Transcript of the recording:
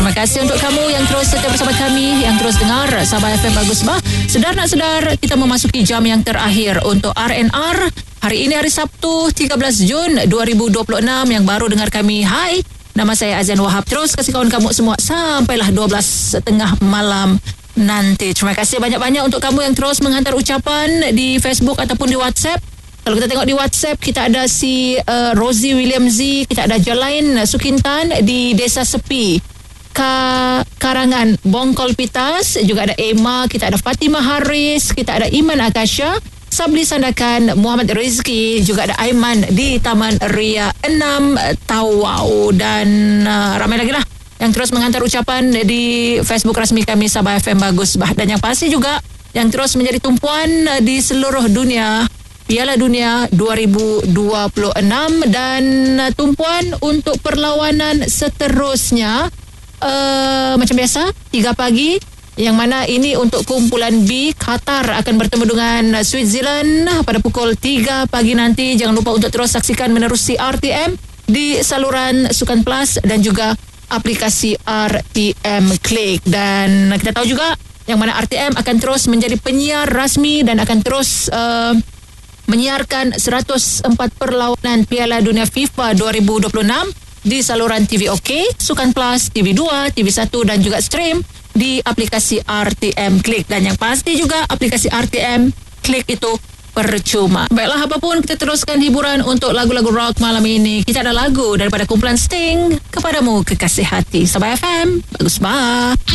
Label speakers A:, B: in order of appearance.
A: Terima kasih untuk kamu yang terus setia bersama kami, yang terus dengar Sabah FM Bagus Bah. Sedar nak sedar, kita memasuki jam yang terakhir untuk RNR. Hari ini hari Sabtu 13 Jun 2026. Yang baru dengar kami, hai, nama saya Azan Wahab. Terus kasih kawan kamu semua sampailah 12.30 malam nanti. Terima kasih banyak-banyak untuk kamu yang terus menghantar ucapan di Facebook ataupun di WhatsApp. Kalau kita tengok di WhatsApp, kita ada si Rosie William Z, kita ada Jalain Sukintan di Desa Sepi, Karangan Bongkol Pitas, juga ada Emma, kita ada Fatimah Haris, kita ada Iman Akasha, Sabli Sandakan, Muhammad Rizki, juga ada Aiman di Taman Ria 6 Tawau, dan ramai lagi lah yang terus menghantar ucapan di Facebook rasmi kami Sabah FM Bagus Bah. Dan yang pasti juga yang terus menjadi tumpuan di seluruh dunia, Piala Dunia 2026, dan tumpuan untuk perlawanan seterusnya macam biasa 3 pagi, yang mana ini untuk kumpulan B. Qatar akan bertemu dengan Switzerland pada pukul 3 pagi nanti. Jangan lupa untuk terus saksikan menerusi RTM di saluran Sukan Plus dan juga aplikasi RTM Klik. Dan kita tahu juga yang mana RTM akan terus menjadi penyiar rasmi dan akan terus menyiarkan 104 perlawanan Piala Dunia FIFA 2026 di saluran TV OK, Sukan Plus, TV2, TV1 dan juga stream di aplikasi RTM Klik. Dan yang pasti juga aplikasi RTM Klik itu percuma. Baiklah, apapun, kita teruskan hiburan untuk lagu-lagu rock malam ini. Kita ada lagu daripada kumpulan Sting, Kepadamu Kekasih Hati. Sabah FM, Bagus Bah.